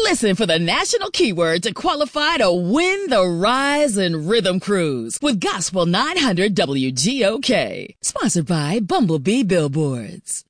Listen for the national keyword to qualify to win the Rise and Rhythm Cruise with Gospel 900 WGOK. Sponsored by Bumblebee Billboards.